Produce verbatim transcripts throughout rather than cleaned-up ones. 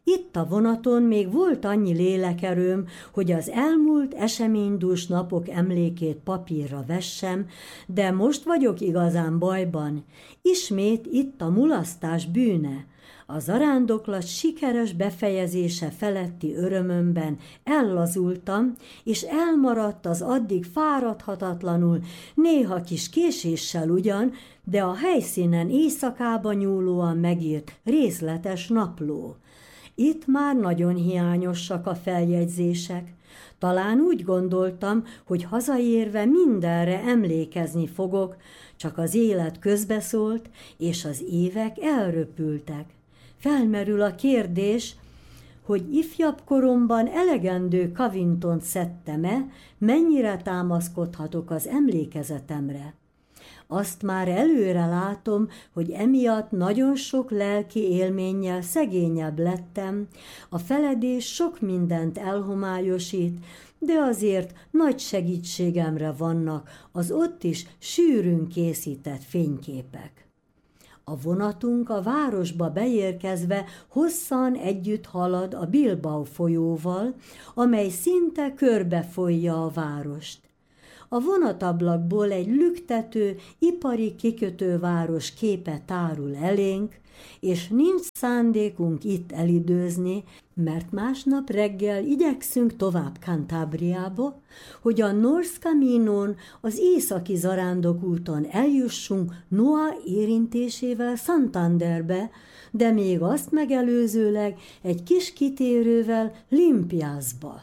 Itt a vonaton még volt annyi lélekerőm, hogy az elmúlt eseménydús napok emlékét papírra vessem, de most vagyok igazán bajban. Ismét itt a mulasztás bűne. A zarándoklat sikeres befejezése feletti örömömben ellazultam, és elmaradt az addig fáradhatatlanul, néha kis késéssel ugyan, de a helyszínen éjszakába nyúlóan megírt részletes napló. Itt már nagyon hiányosak a feljegyzések. Talán úgy gondoltam, hogy hazaérve mindenre emlékezni fogok, csak az élet közbeszólt, és az évek elröpültek. Felmerül a kérdés, hogy ifjabb koromban elegendő Covingtont szedtem-e, mennyire támaszkodhatok az emlékezetemre. Azt már előre látom, hogy emiatt nagyon sok lelki élménnyel szegényebb lettem, a feledés sok mindent elhomályosít, de azért nagy segítségemre vannak az ott is sűrűn készített fényképek. A vonatunk a városba beérkezve hosszan együtt halad a Bilbao folyóval, amely szinte körbefolyja a várost. A vonatablakból egy lüktető, ipari kikötőváros képe tárul elénk, és nincs szándékunk itt elidőzni, mert másnap reggel igyekszünk tovább Cantabriába, hogy a North Caminon, az északi zarándokúton eljussunk Noa érintésével Santanderbe, de még azt megelőzőleg egy kis kitérővel Limpiasba.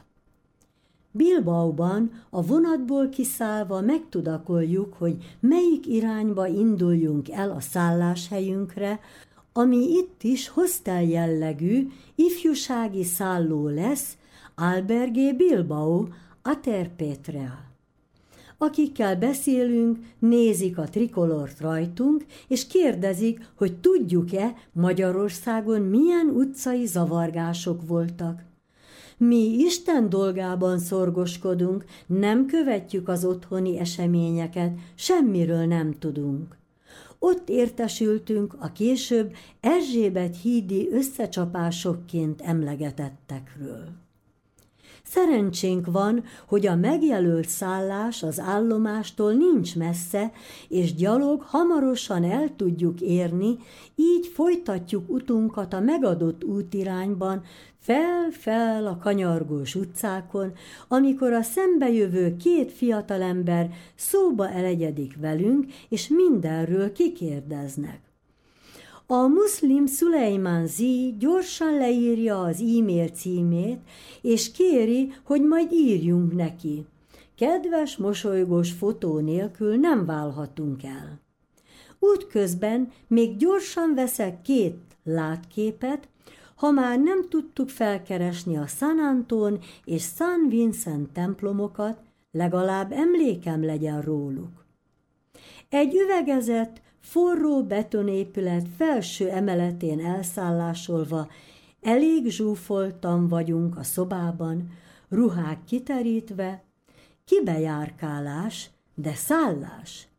Bilbaóban a vonatból kiszállva megtudakoljuk, hogy melyik irányba induljunk el a szálláshelyünkre, ami itt is hostel jellegű, ifjúsági szálló lesz, Albergue Bilbao, Aterpetrea. Akikkel beszélünk, nézik a trikolort rajtunk, és kérdezik, hogy tudjuk-e, Magyarországon milyen utcai zavargások voltak. Mi Isten dolgában szorgoskodunk, nem követjük az otthoni eseményeket, semmiről nem tudunk. Ott értesültünk a később Erzsébet hídi összecsapásokként emlegetettekről. Szerencsénk van, hogy a megjelölt szállás az állomástól nincs messze, és gyalog hamarosan el tudjuk érni, így folytatjuk utunkat a megadott útirányban, fel-fel a kanyargós utcákon, amikor a szembejövő két fiatalember szóba elegyedik velünk, és mindenről kikérdeznek. A muszlim Szulejmán Zí gyorsan leírja az e-mail címét, és kéri, hogy majd írjunk neki. Kedves, mosolygós fotó nélkül nem válhatunk el. Útközben még gyorsan veszek két látképet, ha már nem tudtuk felkeresni a San Antón és San Vincent templomokat, legalább emlékem legyen róluk. Egy üvegezett, forró betonépület felső emeletén elszállásolva, elég zsúfoltan vagyunk a szobában, ruhák kiterítve, kibejárkálás, de szállás.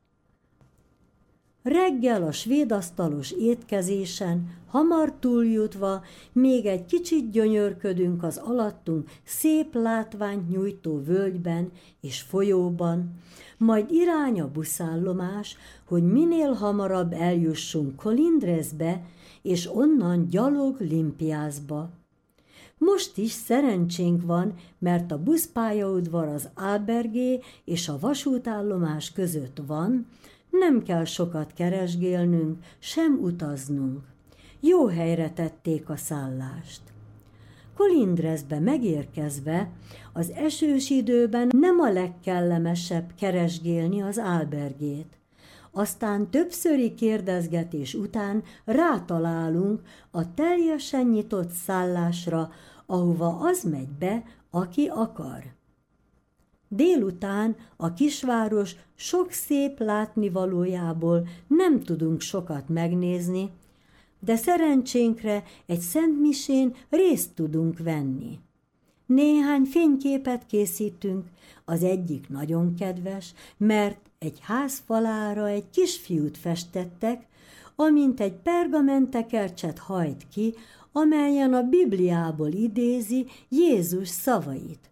Reggel a svédasztalos étkezésen, hamar túljutva, még egy kicsit gyönyörködünk az alattunk szép látványt nyújtó völgyben és folyóban, majd irány a buszállomás, hogy minél hamarabb eljussunk Colindresbe, és onnan gyalog Limpiasba. Most is szerencsénk van, mert a buszpályaudvar az Albergue és a vasútállomás között van, nem kell sokat keresgélnünk, sem utaznunk. Jó helyre tették a szállást. Colindresbe megérkezve, az esős időben nem a legkellemesebb keresgélni az Albergét. Aztán többszöri kérdezgetés után rátalálunk a teljesen nyitott szállásra, ahova az megy be, aki akar. Délután a kisváros sok szép látnivalójából nem tudunk sokat megnézni, de szerencsénkre egy szentmisén részt tudunk venni. Néhány fényképet készítünk, az egyik nagyon kedves, mert egy ház falára egy kisfiút festettek, amint egy pergamentekercset hajt ki, amelyen a Bibliából idézi Jézus szavait.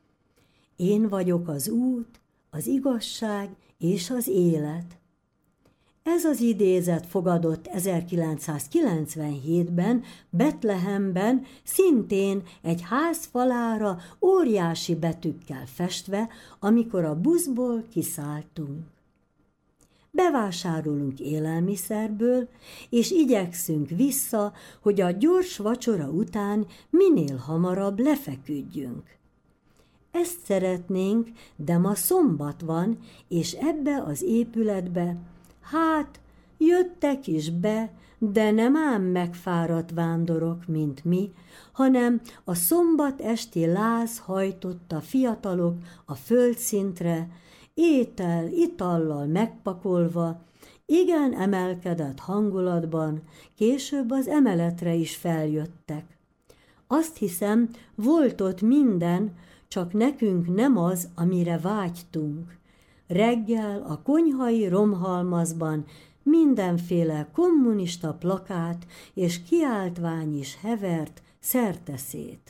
Én vagyok az út, az igazság és az élet. Ez az idézet fogadott ezerkilencszázkilencvenhétben Betlehemben, szintén egy ház falára óriási betűkkel festve, amikor a buszból kiszálltunk. Bevásárolunk élelmiszerből, és igyekszünk vissza, hogy a gyors vacsora után minél hamarabb lefeküdjünk. Ezt szeretnénk, de ma szombat van, és ebbe az épületbe, hát, jöttek is be, de nem ám megfáradt vándorok, mint mi, hanem a szombat esti láz hajtotta fiatalok a földszintre, étel, itallal megpakolva, igen emelkedett hangulatban, később az emeletre is feljöttek. Azt hiszem, volt ott minden, csak nekünk nem az, amire vágytunk. Reggel a konyhai romhalmazban mindenféle kommunista plakát és kiáltvány is hevert szerteszét.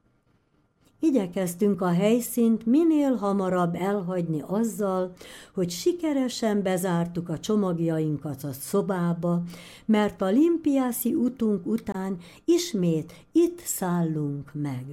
Igyekeztünk a helyszínt minél hamarabb elhagyni azzal, hogy sikeresen bezártuk a csomagjainkat a szobába, mert a limpiászi utunk után ismét itt szállunk meg.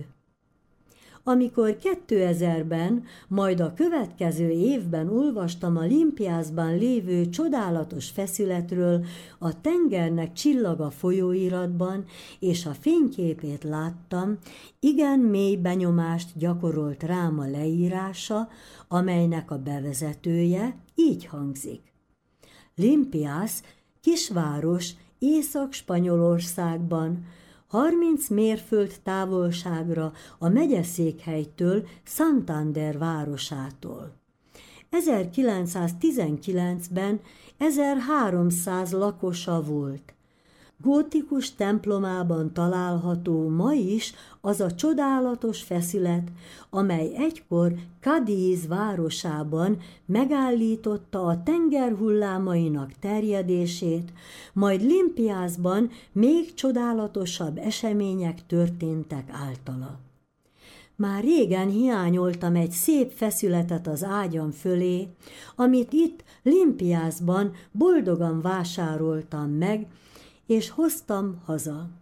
Amikor kétezerben, majd a következő évben olvastam a Limpiászban lévő csodálatos feszületről a Tengernek csillaga folyóiratban, és a fényképét láttam, igen mély benyomást gyakorolt rám a leírása, amelynek a bevezetője így hangzik. Limpiász, kisváros Észak-Spanyolországban, harminc mérföld távolságra a megyeszékhelytől, Santander városától. ezerkilencszáztizenkilencben ezerháromszáz lakosa volt. Gótikus templomában található ma is az a csodálatos feszület, amely egykor Cádiz városában megállította a tenger hullámainak terjedését, majd Limpiászban még csodálatosabb események történtek általa. Már régen hiányoltam egy szép feszületet az ágyam fölé, amit itt Limpiászban boldogan vásároltam meg, és hoztam haza.